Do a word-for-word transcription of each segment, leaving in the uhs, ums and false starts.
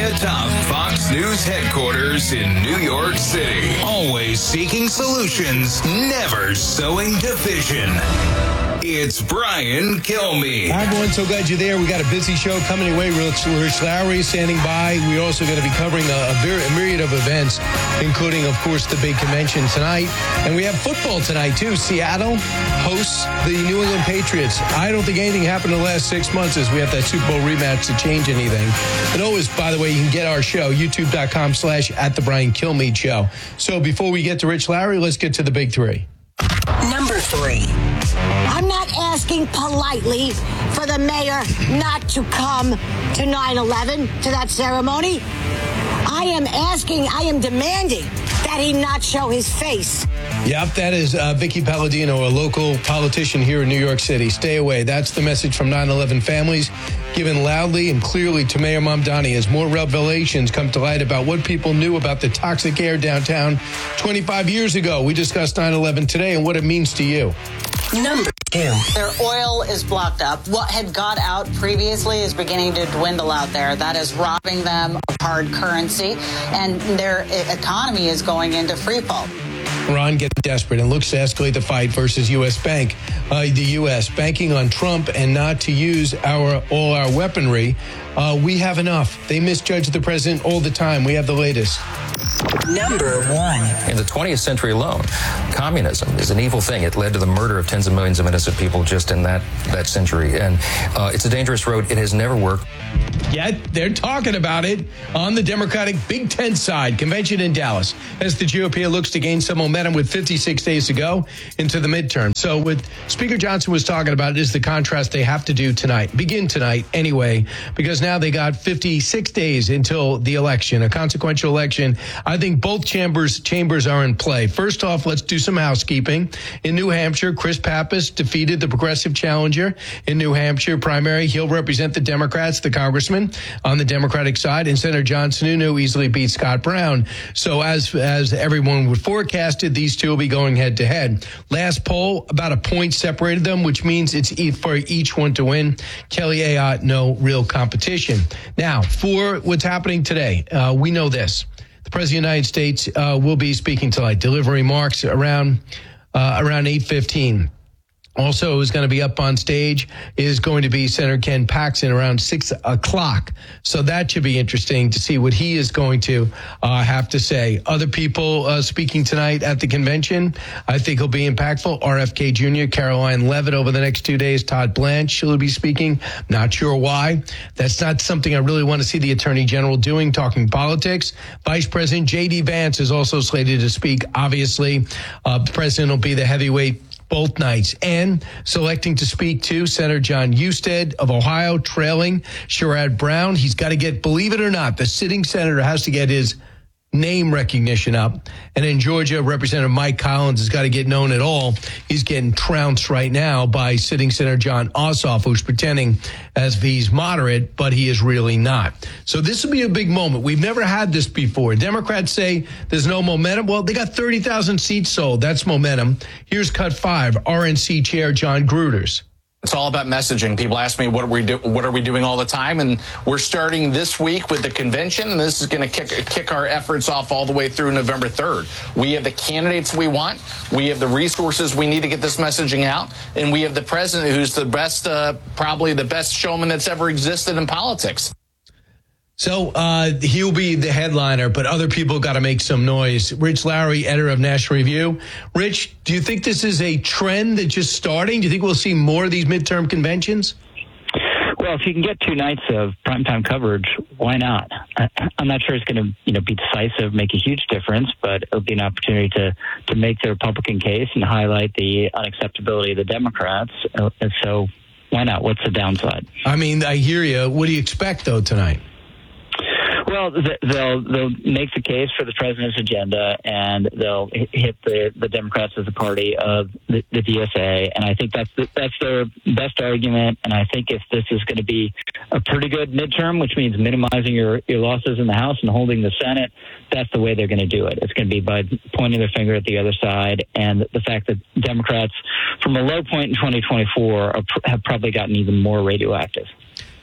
the top Fox News headquarters in New York City. Always seeking solutions, never sowing division. It's Brian Kilmeade. Hi, everyone. So glad you're there. We got a busy show coming your way. Rich, Rich Lowry standing by. We're also going to be covering a, a, a myriad of events, including, of course, the big convention tonight. And we have football tonight, too. Seattle hosts the New England Patriots. I don't think anything happened in the last six months as we have that Super Bowl rematch to change anything. And always, by the way, you can get our show, youtube.com slash at the Brian Kilmeade Show. So before we get to Rich Lowry, let's get to the big three. Number three. I'm not asking politely for the mayor not to come to nine eleven, to that ceremony. I am asking, I am demanding that he not show his face. Yep, that is uh, Vicky Palladino, a local politician here in New York City. Stay away. That's the message from nine eleven families, given loudly and clearly to Mayor Mamdani as more revelations come to light about what people knew about the toxic air downtown twenty-five years ago. We discussed nine eleven today and what it means to you. Number two. Their oil is blocked up. What had got out previously is beginning to dwindle out there. That is robbing them of hard currency, and their economy is going into free fall. Iran gets desperate and looks to escalate the fight versus U S. Bank. Uh, the U S banking on Trump and not to use our all our weaponry. Uh, we have enough. They misjudge the president all the time. We have the latest. Number one. In the twentieth century alone, communism is an evil thing. It led to the murder of tens of millions of innocent people just in that, that century. And uh, it's a dangerous road. It has never worked. Yet they're talking about it on the Democratic Big Ten side. Convention in Dallas as the G O P looks to gain some momentum with fifty-six days to go into the midterm. So what Speaker Johnson was talking about is the contrast they have to do tonight. Begin tonight anyway, because now they got fifty-six days until the election, a consequential election. I think both chambers chambers are in play. First off, let's do some housekeeping. In New Hampshire, Chris Pappas defeated the progressive challenger in New Hampshire primary. He'll represent the Democrats, the congressman on the Democratic side, and Senator John Sununu easily beat Scott Brown. So as as everyone would forecasted, these two will be going head to head. Last poll, about a point separated them, which means it's for each one to win. Kelly Ayotte, no real competition. Now, for what's happening today, uh, we know this. The President of the United States uh, will be speaking tonight, delivering remarks around uh, around eight fifteen. Also, who's going to be up on stage is going to be Senator Ken Paxton around six o'clock. So that should be interesting to see what he is going to uh, have to say. Other people uh, speaking tonight at the convention, I think will be impactful. R F K Junior, Caroline Leavitt over the next two days. Todd Blanche will be speaking. Not sure why. That's not something I really want to see the Attorney General doing, talking politics. Vice President J D. Vance is also slated to speak. Obviously, uh, the president will be the heavyweight both nights, and selecting to speak to Senator John Husted of Ohio, trailing Sherrod Brown. He's got to get, believe it or not, the sitting senator has to get his name recognition up. And in Georgia, Representative Mike Collins has got to get known at all. He's getting trounced right now by sitting Senator John Ossoff, who's pretending as if he's moderate, but he is really not. So this will be a big moment. We've never had this before. Democrats say there's no momentum. Well, they got thirty thousand seats sold. That's momentum. Here's cut five, R N C Chair John Gruters. It's all about messaging. People ask me, what are we do, what are we doing all the time? And we're starting this week with the convention, and this is going to kick kick our efforts off all the way through November third. We have the candidates we want. We have the resources we need to get this messaging out. And we have the president who's the best, uh, probably the best showman that's ever existed in politics. So uh, he'll be the headliner, but other people got to make some noise. Rich Lowry, editor of National Review. Rich, do you think this is a trend that's just starting? Do you think we'll see more of these midterm conventions? Well, if you can get two nights of primetime coverage, why not? I'm not sure it's going to, you know, be decisive, make a huge difference, but it'll be an opportunity to, to make the Republican case and highlight the unacceptability of the Democrats. And so why not? What's the downside? I mean, I hear you. What do you expect, though, tonight? Well, they'll they'll make the case for the president's agenda, and they'll hit the, the Democrats as a party of the, the D S A, and I think that's the, that's their best argument. And I think if this is going to be a pretty good midterm, which means minimizing your, your losses in the House and holding the Senate, that's the way they're going to do it. It's going to be by pointing their finger at the other side, and the fact that Democrats, from a low point in twenty twenty-four, are, have probably gotten even more radioactive.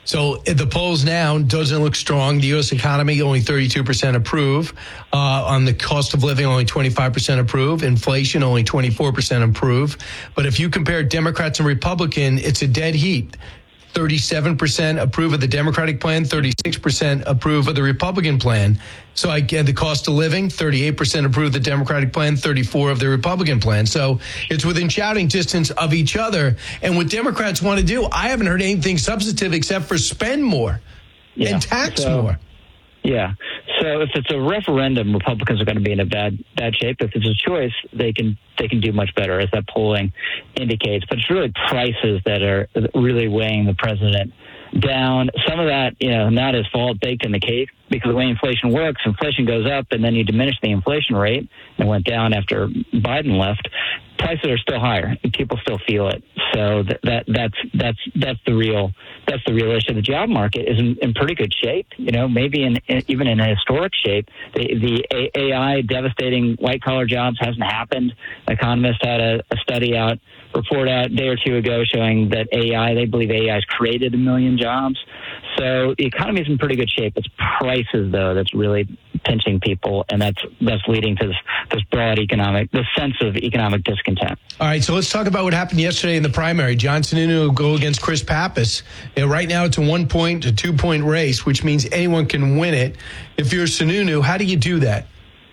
So the polls now doesn't look strong. The U S economy, only thirty-two percent approve. Uh, on the cost of living, only twenty-five percent approve. Inflation, only twenty-four percent approve. But if you compare Democrats and Republican, it's a dead heat. thirty-seven percent approve of the Democratic plan, thirty-six percent approve of the Republican plan. So I get the cost of living, thirty-eight percent approve of the Democratic plan, thirty-four of the Republican plan. So it's within shouting distance of each other. And what Democrats want to do, I haven't heard anything substantive except for spend more yeah. and tax so, more. Yeah. So if it's a referendum, Republicans are going to be in a bad bad shape. If it's a choice, they can they can do much better, as that polling indicates. But it's really prices that are really weighing the president down. Some of that, you know, not his fault, baked in the cake, because the way inflation works, inflation goes up and then you diminish the inflation rate, and it went down after Biden left. Prices are still higher and people still feel it. So that, that that's that's that's the real that's the real issue. The job market is in, in pretty good shape. You know, maybe in, in even in a historic shape. The the A I devastating white collar jobs hasn't happened. Economists had a, a study out, report out a day or two ago showing that A I, they believe A I has created a million jobs. So the economy is in pretty good shape. It's prices, though, that's really pinching people, and that's that's leading to this, this broad economic, this sense of economic discontent. All right, so let's talk about what happened yesterday in the primary. John Sununu will go against Chris Pappas. And right now it's a one-point to two-point race, which means anyone can win it. If you're Sununu, how do you do that?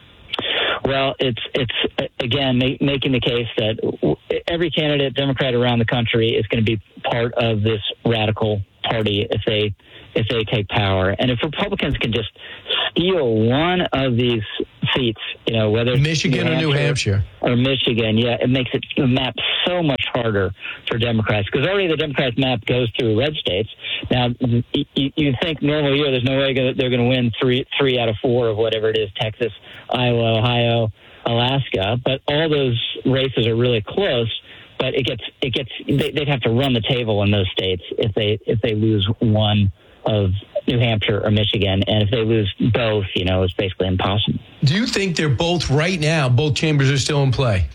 Well, it's it's again ma- making the case that every candidate, Democrat around the country, is going to be part of this radical party if they if they take power. And if Republicans can just steal one of these seats, you know, whether it's Michigan or New Hampshire or Michigan, yeah, it makes it the map so much harder for Democrats, because already the Democrats map goes through red states. Now, you, you think normal year, there's no way they're going to win three three out of four of whatever it is, Texas, Iowa, Ohio, Alaska, but all those races are really close. But it gets it gets they, they'd have to run the table in those states if they if they lose one of New Hampshire or Michigan, and if they lose both, you know, it's basically impossible. Do you think they're both right now? Both chambers are still in play.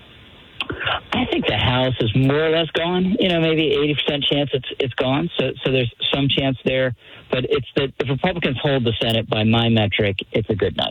I think the House is more or less gone. You know, maybe eighty percent chance it's it's gone. So so there's some chance there, but it's that if Republicans hold the Senate by my metric, it's a good night.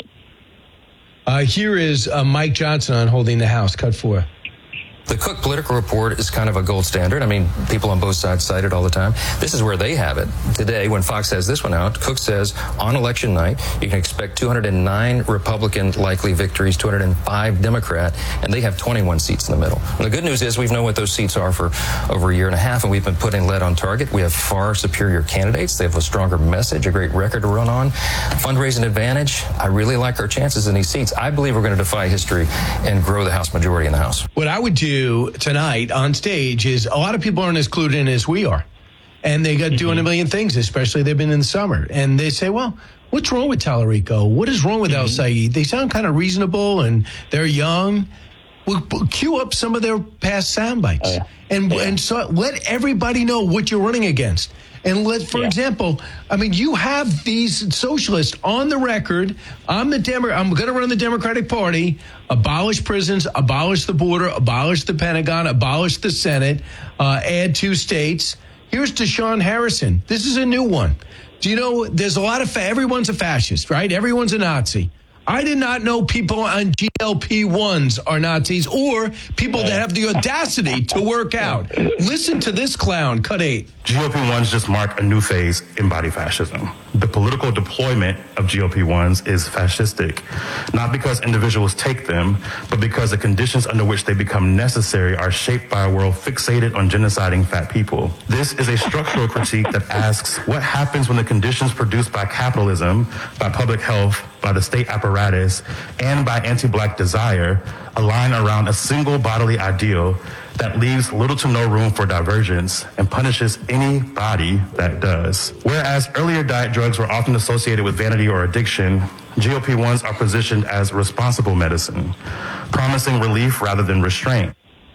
Uh, here is uh, Mike Johnson on holding the House. Cut four. The Cook Political Report is kind of a gold standard. I mean, people on both sides cite it all the time. This is where they have it. Today, when Fox has this one out, Cook says on election night, you can expect two hundred nine Republican likely victories, two hundred five Democrat, and they have twenty-one seats in the middle. And the good news is we've known what those seats are for over a year and a half, and we've been putting lead on target. We have far superior candidates. They have a stronger message, a great record to run on. Fundraising advantage. I really like our chances in these seats. I believe we're going to defy history and grow the House majority in the House. What I would do tonight on stage is a lot of people aren't as clued in as we are, and they got mm-hmm. doing a million things, especially they've been in the summer, and they say, well, what's wrong with Tallarico? What is wrong with mm-hmm. El Sayed? They sound kind of reasonable and they're young. Well, cue up some of their past sound bites oh, yeah. and yeah. and so let everybody know what you're running against. And let, for yeah. example, I mean, you have these socialists on the record. I'm the Demo- I'm going to run the Democratic Party. Abolish prisons, abolish the border, abolish the Pentagon, abolish the Senate, uh, add two states. Here's Deshaun Harrison. This is a new one. Do you know? There's a lot of fa- everyone's a fascist, right? Everyone's a Nazi. I did not know people on G L P ones are Nazis, or people that have the audacity to work out. Listen to this clown. Cut eight. G L P ones just mark a new phase in body fascism. The political deployment of G L P ones is fascistic, not because individuals take them, but because the conditions under which they become necessary are shaped by a world fixated on genociding fat people. This is a structural critique that asks what happens when the conditions produced by capitalism, by public health, by the state apparatus, and by anti-black desire align around a single bodily ideal that leaves little to no room for divergence and punishes anybody that does. Whereas earlier diet drugs were often associated with vanity or addiction, G L P ones are positioned as responsible medicine, promising relief rather than restraint.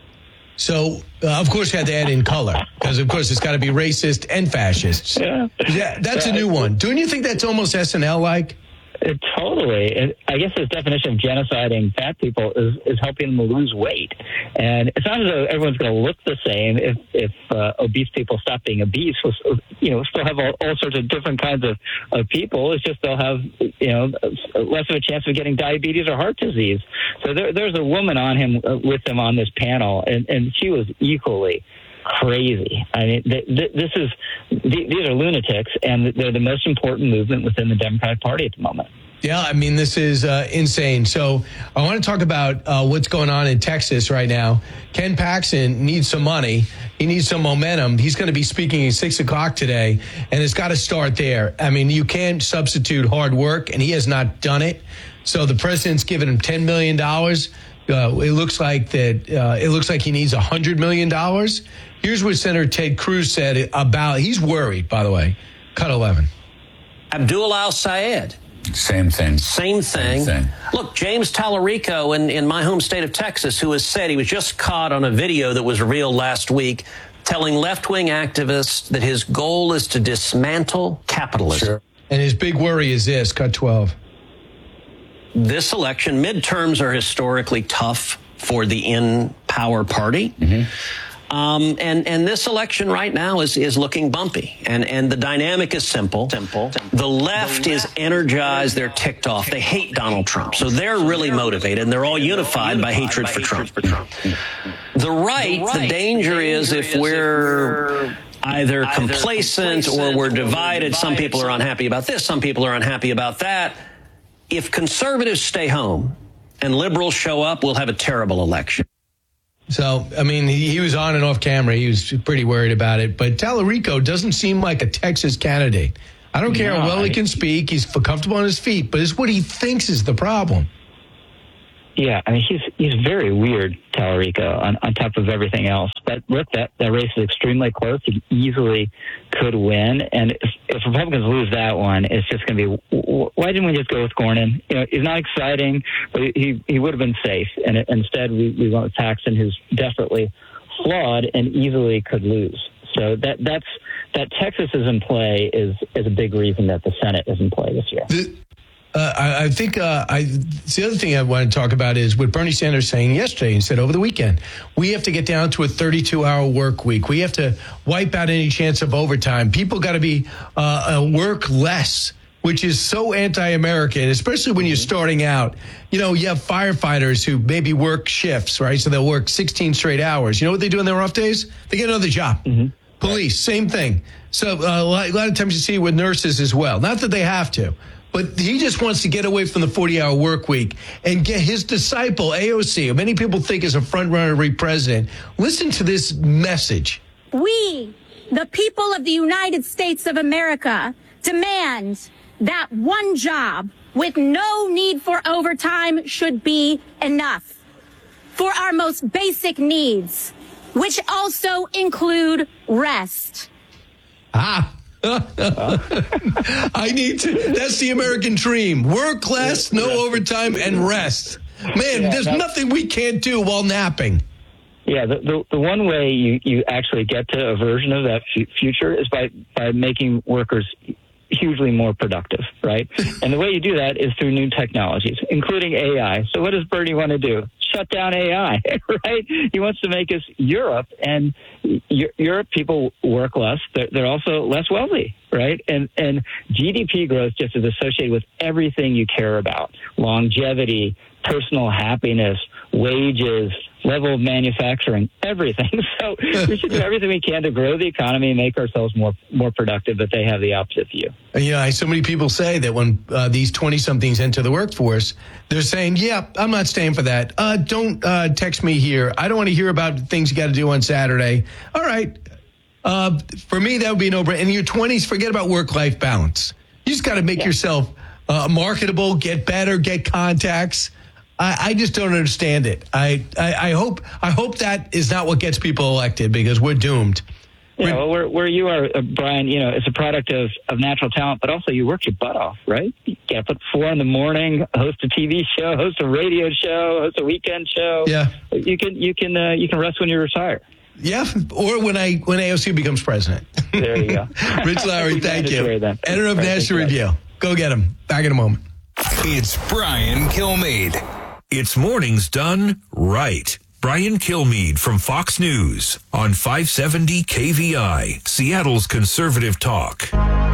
So, uh, of course, you had to add in color, because, of course, it's got to be racist and fascist. Yeah. yeah that's a new one. Don't you think that's almost S N L-like? It, totally. And I guess his definition of genociding fat people is, is helping them lose weight. And it's not as though everyone's going to look the same if, if uh, obese people stop being obese. We'll, you know, still have all, all sorts of different kinds of, of people. It's just they'll have, you know, less of a chance of getting diabetes or heart disease. So there, there's a woman on him uh, with him on this panel, and, and she was equally crazy. I mean, th- th- this is th- these are lunatics, and they're the most important movement within the Democratic Party at the moment. Yeah, I mean, this is uh, insane. So I want to talk about uh, what's going on in Texas right now. Ken Paxton needs some money. He needs some momentum. He's going to be speaking at six o'clock today, and it's got to start there. I mean, you can't substitute hard work, and he has not done it. So the president's given him ten million dollars. Uh, it looks like that. Uh, it looks like he needs one hundred million dollars. Here's what Senator Ted Cruz said about, he's worried, by the way. Cut eleven. Abdul Al-Sayed. Same thing. Same thing. Same thing. Look, James Tallarico in, in my home state of Texas, who has said he was just caught on a video that was revealed last week telling left-wing activists that his goal is to dismantle capitalism. Sure. And his big worry is this, cut twelve. This election, midterms are historically tough for the in-power party. Mm-hmm. Um, and, and this election right now is, is looking bumpy. And, and the dynamic is simple. Simple. The left is energized. They're ticked off. They hate Donald Trump. So they're really motivated, and they're all unified by hatred for Trump. The right, the danger is if we're either complacent or we're divided. Some people are unhappy about this. Some people are unhappy about that. If conservatives stay home and liberals show up, we'll have a terrible election. So, I mean, he, he was on and off camera. He was pretty worried about it. But Tallarico doesn't seem like a Texas candidate. I don't care no, how well I, he can speak. He's comfortable on his feet. But it's what he thinks is the problem. Yeah, I mean, he's he's very weird, Tallarico, on, on top of everything else. But look, that, that race is extremely close. He easily could win. And if, if Republicans lose that one, it's just going to be, why didn't we just go with Cornyn? You know, he's not exciting, but he, he would have been safe. And instead, we, we went with Paxton, who's desperately flawed and easily could lose. So that that's that Texas is in play is, is a big reason that the Senate is in play this year. The- Uh, I, I think uh, I, the other thing I want to talk about is what Bernie Sanders saying yesterday and said over the weekend. We have to get down to a thirty-two hour work week. We have to wipe out any chance of overtime. People got to be uh, uh, work less, which is so anti-American, especially when you're starting out. You know, you have firefighters who maybe work shifts, right? So they'll work sixteen straight hours. You know what they do on their off days? They get another job. Mm-hmm. Police, same thing. So uh, a, lot, a lot of times you see it with nurses as well. Not that they have to. But he just wants to get away from the forty hour work week and get his disciple, A O C, who many people think is a front-runner to be president. Listen to this message. We, the people of the United States of America, demand that one job with no need for overtime should be enough for our most basic needs, which also include rest. Ah. I need to. That's the American dream. Work less, no overtime, and rest. Man, yeah, there's nothing we can't do while napping. Yeah, the, the the one way you, you actually get to a version of that f- future is by, by making workers hugely more productive, right? And the way you do that is through new technologies, including A I. So what does Bernie want to do? Shut down A I, right? He wants to make us Europe, and Europe people work less. They're, they're also less wealthy, right? And and G D P growth just is associated with everything you care about: longevity, personal happiness, wages, level of manufacturing, everything. So we should do everything we can to grow the economy and make ourselves more more productive, but they have the opposite view. You know, so many people say that when uh, these twenty-somethings enter the workforce, they're saying, yeah, I'm not staying for that. Uh, don't uh, text me here. I don't want to hear about things you got to do on Saturday. All right. Uh, for me, that would be no brainer. In your twenties, forget about work-life balance. You just got to make yeah. yourself uh, marketable, get better, get contacts. I, I just don't understand it. I, I, I hope I hope that is not what gets people elected, because we're doomed. Yeah, well, where, where you are, uh, Brian, you know, it's a product of, of natural talent, but also you work your butt off, right? You get up at four in the morning, host a T V show, host a radio show, host a weekend show. Yeah, you can you can uh, you can rest when you retire. Yeah, or when I when A O C becomes president. There you go. Rich Lowry, thank you. Then. Editor of right, National Review. Go get him. Back in a moment. It's Brian Kilmeade. It's mornings done right. Brian Kilmeade from Fox News on five seventy K V I, Seattle's conservative talk.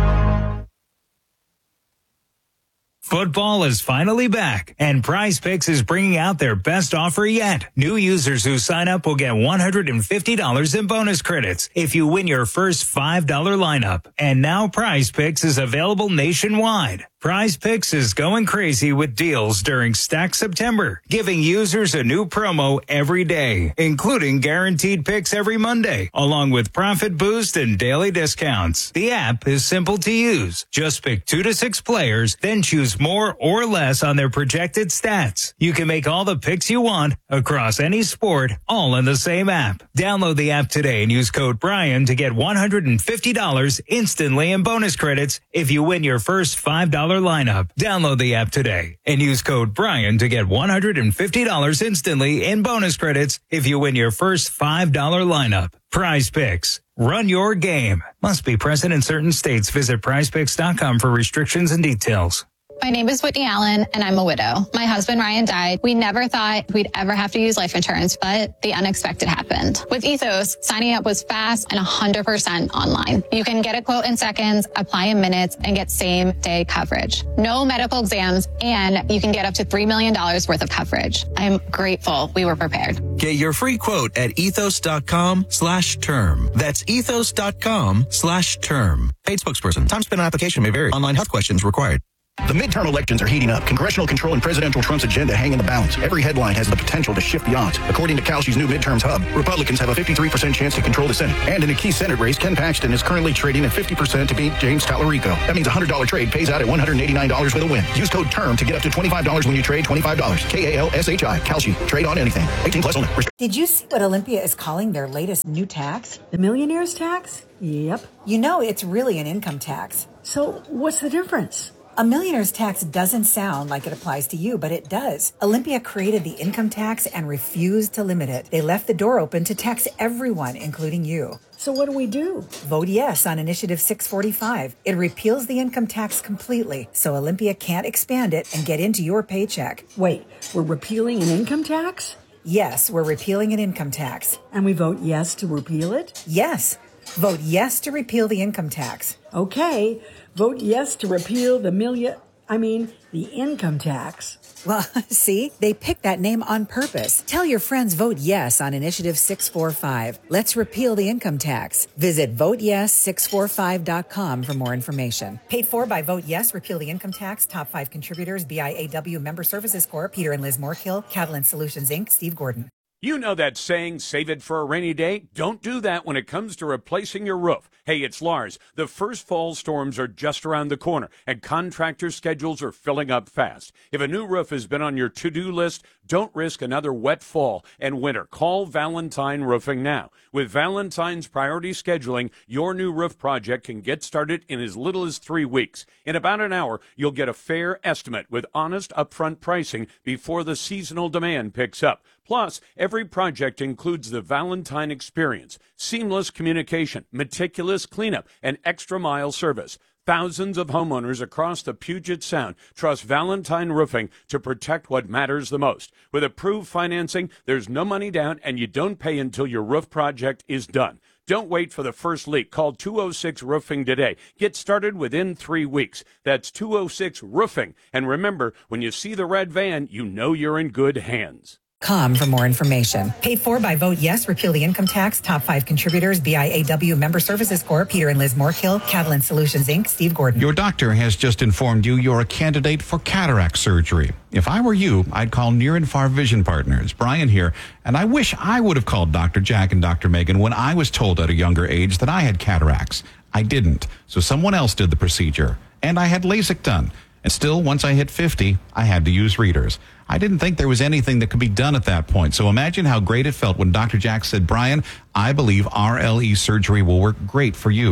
Football is finally back, and Prize Picks is bringing out their best offer yet. New users who sign up will get one hundred fifty dollars in bonus credits if you win your first five dollar lineup. And now Prize Picks is available nationwide. Prize Picks is going crazy with deals during Stack September, giving users a new promo every day, including guaranteed picks every Monday, along with profit boost and daily discounts. The app is simple to use. Just pick two to six players, then choose more or less on their projected stats. You can make all the picks you want across any sport, all in the same app. Download the app today and use code Brian to get one hundred fifty dollars instantly in bonus credits if you win your first five dollar lineup. Download the app today and use code Brian to get one hundred fifty dollars instantly in bonus credits if you win your first five dollar lineup. Prize Picks. Run your game. Must be present in certain states. Visit prize picks dot com for restrictions and details. My name is Whitney Allen, and I'm a widow. My husband, Ryan, died. We never thought we'd ever have to use life insurance, but the unexpected happened. With Ethos, signing up was fast and one hundred percent online. You can get a quote in seconds, apply in minutes, and get same-day coverage. No medical exams, and you can get up to three million dollars worth of coverage. I'm grateful we were prepared. Get your free quote at ethos.com slash term. That's ethos.com slash term. Paid spokesperson. Time spent on application may vary. Online health questions required. The midterm elections are heating up. Congressional control and presidential Trump's agenda hang in the balance. Every headline has the potential to shift the odds. According to Kalshi's new midterms hub, Republicans have a fifty-three percent chance to control the Senate. And in a key Senate race, Ken Paxton is currently trading at fifty percent to beat James Tallarico. That means a one hundred dollars trade pays out at one hundred eighty-nine dollars with a win. Use code TERM to get up to twenty-five dollars when you trade twenty-five dollars. K A L S H I. Kalshi. Trade on anything. eighteen plus only. Did you see what Olympia is calling their latest new tax? The millionaire's tax? Yep. You know, it's really an income tax. So what's the difference? A millionaire's tax doesn't sound like it applies to you, but it does. Olympia created the income tax and refused to limit it. They left the door open to tax everyone, including you. So what do we do? Vote yes on Initiative six forty-five. It repeals the income tax completely, so Olympia can't expand it and get into your paycheck. Wait, we're repealing an income tax? Yes, we're repealing an income tax. And we vote yes to repeal it? Yes. Vote yes to repeal the income tax. Okay. Vote yes to repeal the million, I mean, the income tax. Well, see, they picked that name on purpose. Tell your friends vote yes on Initiative six forty-five. Let's repeal the income tax. Visit vote yes six forty-five dot com for more information. Paid for by Vote Yes, Repeal the Income Tax. Top five contributors, B I A W Member Services Corp, Peter and Liz Moorkill, Catalan Solutions, Incorporated, Steve Gordon. You know that saying, save it for a rainy day? Don't do that when it comes to replacing your roof. Hey, it's Lars. The first fall storms are just around the corner, and contractor schedules are filling up fast. If a new roof has been on your to-do list, don't risk another wet fall and winter. Call Valentine Roofing now. With Valentine's priority scheduling, your new roof project can get started in as little as three weeks. In about an hour, you'll get a fair estimate with honest upfront pricing before the seasonal demand picks up. Plus, every project includes the Valentine experience, seamless communication, meticulous cleanup, and extra mile service. Thousands of homeowners across the Puget Sound trust Valentine Roofing to protect what matters the most. With approved financing, there's no money down, and you don't pay until your roof project is done. Don't wait for the first leak. Call two oh six Roofing today. Get started within three weeks. That's two oh six Roofing. And remember, when you see the red van, you know you're in good hands. Com for more information. Paid for by Vote Yes, Repeal the Income Tax. Top five contributors, B I A W Member Services Corp, Peter and Liz Moorkill, Catalan Solutions, Incorporated, Steve Gordon. Your doctor has just informed you you're a candidate for cataract surgery. If I were you, I'd call Near and Far Vision Partners. Brian here, and I wish I would have called Doctor Jack and Doctor Megan when I was told at a younger age that I had cataracts. I didn't, so someone else did the procedure, and I had LASIK done. And still, once I hit fifty, I had to use readers. I didn't think there was anything that could be done at that point. So imagine how great it felt when Doctor Jack said, Brian, I believe R L E surgery will work great for you.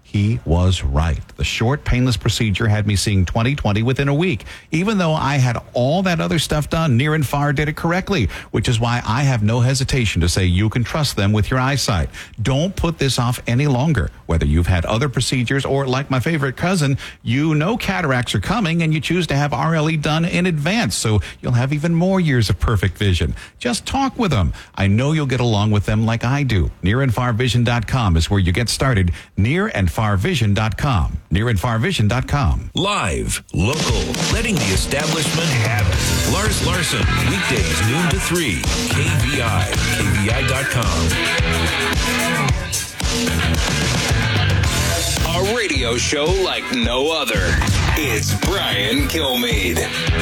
He was right. The short, painless procedure had me seeing twenty twenty within a week. Even though I had all that other stuff done, Near and Far did it correctly, which is why I have no hesitation to say you can trust them with your eyesight. Don't put this off any longer. Whether you've had other procedures or, like my favorite cousin, you know cataracts are coming and you choose to have R L E done in advance, so you'll have even more years of perfect vision. Just talk with them. I know you'll get along with them like I do. near and far vision dot com is where you get started. near and far vision dot com. near and far vision dot com. Live, local, letting the establishment have it. Lars Larson, weekdays noon to three. K V I, K V I dot com. A radio show like no other. It's Brian Kilmeade.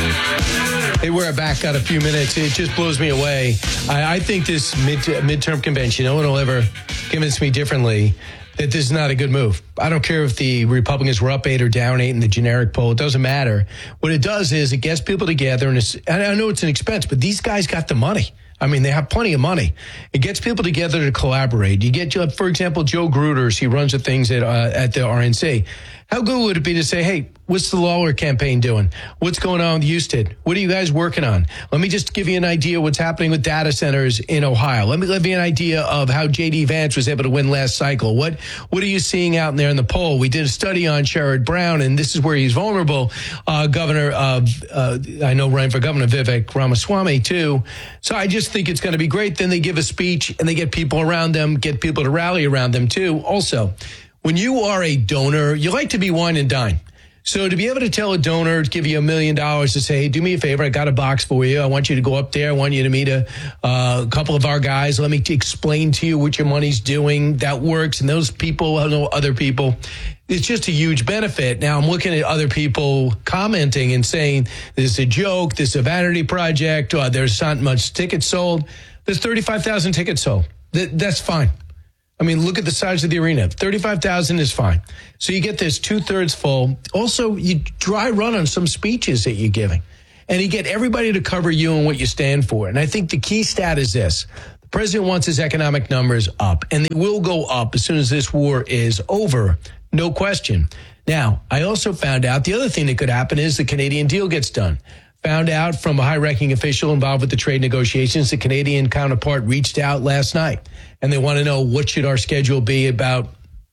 Hey, we're back. Got a few minutes. It just blows me away. I, I think this mid midterm convention, no one will ever convince me differently that this is not a good move. I don't care if the Republicans were up eight or down eight in the generic poll. It doesn't matter. What it does is it gets people together, and, it's, and I know it's an expense, but these guys got the money. I mean, they have plenty of money. It gets people together to collaborate. You get, for example, Joe Gruters. He runs the things at uh, at the R N C. How good would it be to say, hey, what's the Lawler campaign doing? What's going on with Houston? What are you guys working on? Let me just give you an idea of what's happening with data centers in Ohio. Let me give you an idea of how J D Vance was able to win last cycle. What what are you seeing out there in the poll? We did a study on Sherrod Brown, and this is where he's vulnerable. Uh, governor of, uh, I know running for governor, Vivek Ramaswamy, too. So I just think it's going to be great. Then they give a speech, and they get people around them, get people to rally around them, too. Also, when you are a donor, you like to be wine and dine. So to be able to tell a donor to give you a million dollars to say, hey, do me a favor, I got a box for you. I want you to go up there. I want you to meet a, uh, a couple of our guys. Let me t- explain to you what your money's doing. That works. And those people, I know other people, it's just a huge benefit. Now I'm looking at other people commenting and saying, this is a joke. This is a vanity project. Uh, there's not much tickets sold. There's thirty-five thousand tickets sold. Th- that's fine. I mean, look at the size of the arena. thirty-five thousand is fine. So you get this two-thirds full. Also, you dry run on some speeches that you're giving. And you get everybody to cover you and what you stand for. And I think the key stat is this. The president wants his economic numbers up, and they will go up as soon as this war is over. No question. Now, I also found out the other thing that could happen is the Canadian deal gets done. Found out from a high-ranking official involved with the trade negotiations, the Canadian counterpart reached out last night, and they want to know what should our schedule be about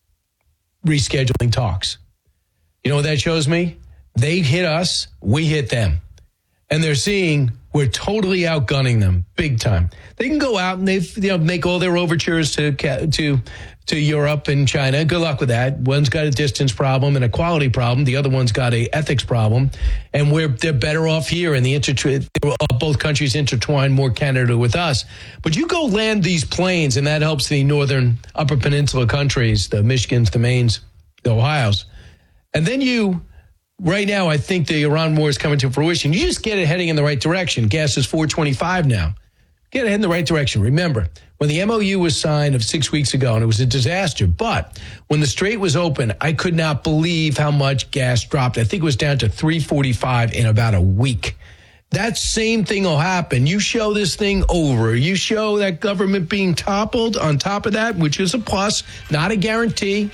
rescheduling talks. You know what that shows me? They hit us, we hit them. And they're seeing we're totally outgunning them big time. They can go out and they you know make all their overtures to to to Europe and China. Good luck with that. One's got a distance problem and a quality problem. The other one's got a ethics problem. And we're they're better off here. And the inter- both countries intertwine more Canada with us. But you go land these planes, and that helps the northern Upper Peninsula countries, the Michigans, the Maines, the Ohios. And then you... Right now, I think the Iran war is coming to fruition. You just get it heading in the right direction. Gas is four twenty-five now. Get it in the right direction. Remember, when the M O U was signed of six weeks ago, and it was a disaster, but when the Strait was open, I could not believe how much gas dropped. I think it was down to three forty-five in about a week. That same thing will happen. You show this thing over. You show that government being toppled on top of that, which is a plus, not a guarantee.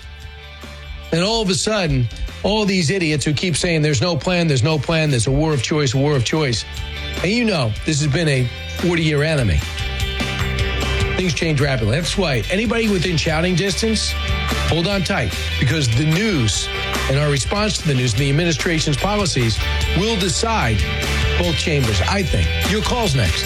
And all of a sudden, all these idiots who keep saying there's no plan, there's no plan, there's a war of choice, a war of choice. And you know, this has been a forty-year enemy. Things change rapidly. That's why anybody within shouting distance, hold on tight, because the news and our response to the news and the administration's policies will decide both chambers, I think. Your call's next.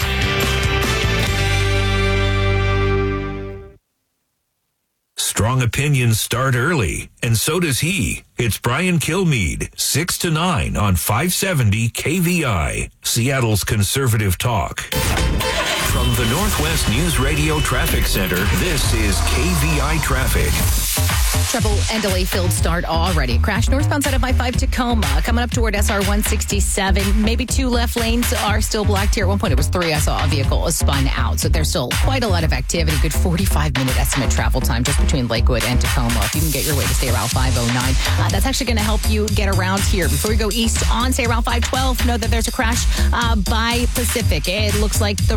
Strong opinions start early, and so does he. It's Brian Kilmeade, six to nine on five seventy K V I, Seattle's conservative talk. From the Northwest News Radio Traffic Center, this is K V I Traffic. Trouble and delay-filled start already. Crash northbound side of I five Tacoma. Coming up toward S R one sixty-seven. Maybe two left lanes are still blocked here. At one point it was three. I saw a vehicle spun out. So there's still quite a lot of activity. Good forty-five minute estimate travel time just between Lakewood and Tacoma. If you can get your way to State Route five oh nine, uh, that's actually going to help you get around here. Before we go east on State Route five twelve, know that there's a crash uh, by Pacific. It looks like the right lane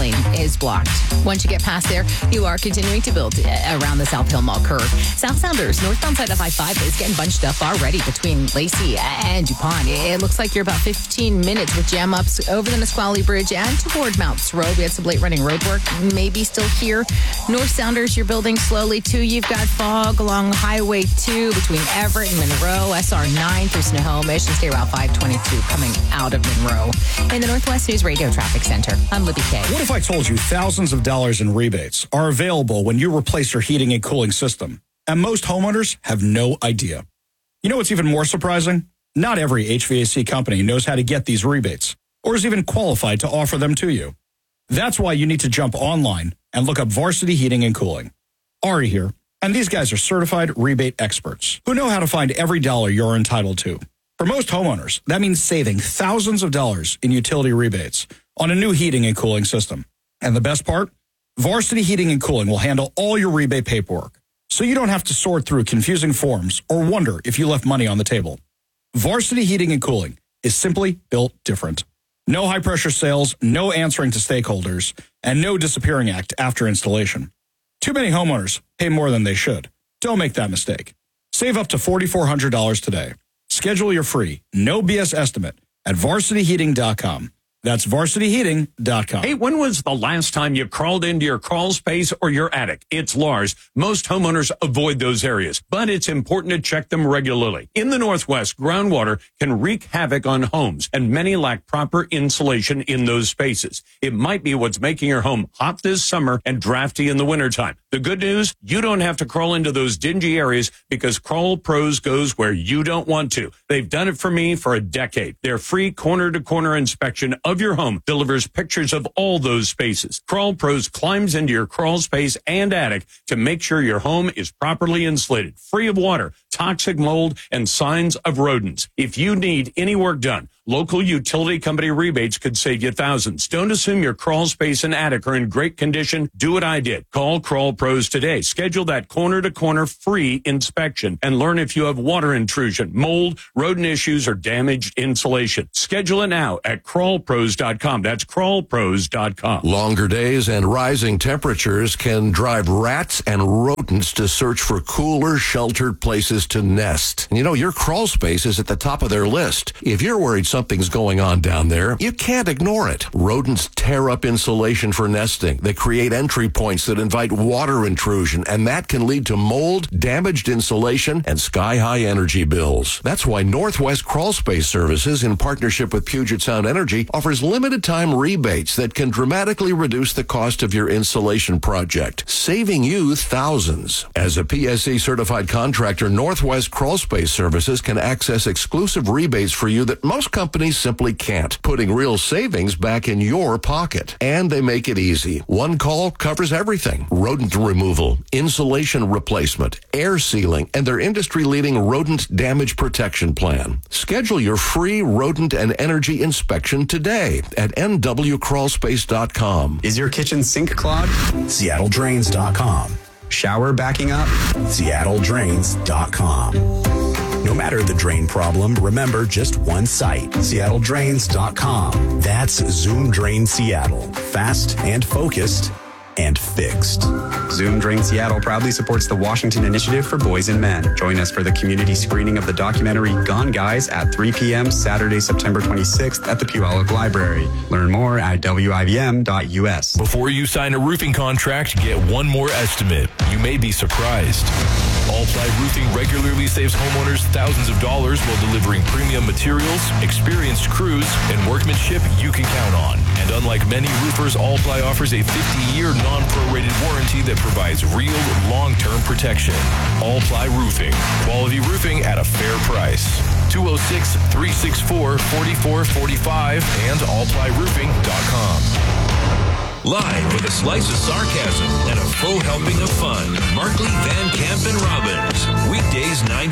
lane is blocked. Once you get past there, you are continuing to build around the South Hill Mall curve. South Sounders, northbound side of I five is getting bunched up already between Lacey and DuPont. It looks like you're about fifteen minutes with jam ups over the Nisqually Bridge and toward Mounts Road. We had some late running road work, maybe still here. North Sounders, you're building slowly too. You've got fog along Highway two between Everett and Monroe, S R nine through Snohomish, and State Route five twenty-two coming out of Monroe. In the Northwest News Radio Traffic Center, I'm Libby Kay. What if I told you thousands of dollars in rebates are available when you replace your heating and cooling system? And most homeowners have no idea. You know what's even more surprising? Not every H V A C company knows how to get these rebates or is even qualified to offer them to you. That's why you need to jump online and look up Varsity Heating and Cooling. Ari here, and these guys are certified rebate experts who know how to find every dollar you're entitled to. For most homeowners, that means saving thousands of dollars in utility rebates on a new heating and cooling system. And the best part? Varsity Heating and Cooling will handle all your rebate paperwork, so you don't have to sort through confusing forms or wonder if you left money on the table. Varsity Heating and Cooling is simply built different. No high-pressure sales, no answering to stakeholders, and no disappearing act after installation. Too many homeowners pay more than they should. Don't make that mistake. Save up to four thousand four hundred dollars today. Schedule your free, no B S estimate at varsity heating dot com. That's varsity heating dot com. Hey, when was the last time you crawled into your crawl space or your attic? It's Lars. Most homeowners avoid those areas, but it's important to check them regularly. In the Northwest, groundwater can wreak havoc on homes, and many lack proper insulation in those spaces. It might be what's making your home hot this summer and drafty in the wintertime. The good news, you don't have to crawl into those dingy areas because Crawl Pros goes where you don't want to. They've done it for me for a decade. Their free corner-to-corner inspection of your home delivers pictures of all those spaces. Crawl Pros climbs into your crawl space and attic to make sure your home is properly insulated, free of water, toxic mold, and signs of rodents. If you need any work done, local utility company rebates could save you thousands. Don't assume your crawl space and attic are in great condition. Do what I did. Call Crawl Pros today. Schedule that corner-to-corner free inspection and learn if you have water intrusion, mold, rodent issues, or damaged insulation. Schedule it now at crawl pros dot com. That's crawl pros dot com. Longer days and rising temperatures can drive rats and rodents to search for cooler, sheltered places to nest. And you know, your crawl space is at the top of their list. If you're worried something's going on down there, you can't ignore it. Rodents tear up insulation for nesting. They create entry points that invite water intrusion, and that can lead to mold, damaged insulation, and sky-high energy bills. That's why Northwest Crawl Space Services, in partnership with Puget Sound Energy, offers limited-time rebates that can dramatically reduce the cost of your insulation project, saving you thousands. As a P S C certified contractor, Northwest Crawl Space Services can access exclusive rebates for you that most companies simply can't, putting real savings back in your pocket. And they make it easy. One call covers everything: rodent removal, insulation replacement, air sealing, and their industry-leading rodent damage protection plan. Schedule your free rodent and energy inspection today at N W crawl space dot com. Is your kitchen sink clogged? Seattle Drains dot com. Shower backing up? Seattle Drains dot com. No matter the drain problem, remember just one site, Seattle Drains dot com. That's Zoom Drain Seattle. Fast and focused and fixed. Zoom Drain Seattle proudly supports the Washington Initiative for Boys and Men. Join us for the community screening of the documentary Gone Guys at three p.m. Saturday, September twenty-sixth at the Puyallup Library. Learn more at W I V M dot U S. Before you sign a roofing contract, get one more estimate. You may be surprised. All-Ply Roofing regularly saves homeowners thousands of dollars while delivering premium materials, experienced crews, and workmanship you can count on. And unlike many roofers, All-Ply offers a fifty-year non-prorated warranty that provides real long-term protection. All-Ply Roofing. Quality roofing at a fair price. two oh six, three six four, four four four five and all ply roofing dot com. Live with a slice of sarcasm and a full helping of fun, Markley, Van Camp, and Robbins. Weekdays nine